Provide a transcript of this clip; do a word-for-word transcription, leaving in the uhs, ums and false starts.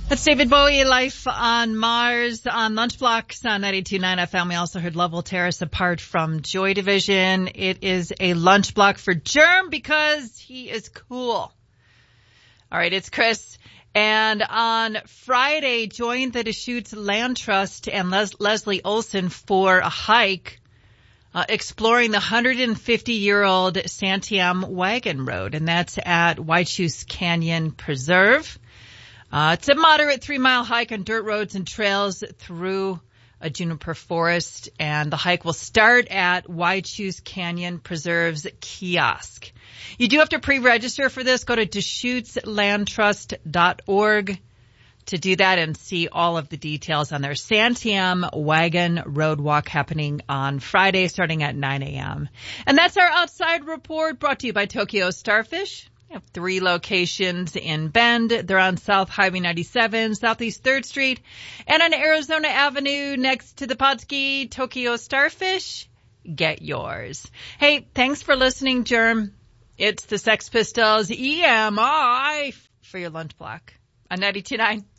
That's David Bowie, Life on Mars on Lunch Blocks on ninety-two point nine F M. We also heard Lovell Terrace, Apart from Joy Division. It is a lunch block for Germ because he is cool. All right, it's Chris. And on Friday, joined the Deschutes Land Trust and Les- Leslie Olson for a hike uh, exploring the one hundred fifty-year-old Santiam Wagon Road, and that's at Waichus Canyon Preserve. Uh, it's a moderate three-mile hike on dirt roads and trails through a juniper forest, and the hike will start at Waichus Canyon Preserve's kiosk. You do have to pre-register for this. Go to Deschutes Land Trust dot org to do that and see all of the details on their Santiam Wagon Road Walk happening on Friday starting at nine a.m. And that's our Outside Report brought to you by Tokyo Starfish. We have three locations in Bend. They're on South Highway ninety-seven, Southeast third Street, and on Arizona Avenue next to the Potski Tokyo Starfish. Get yours. Hey, thanks for listening, Germ. It's the Sex Pistols, E M I, for your lunch block on ninety-two point nine.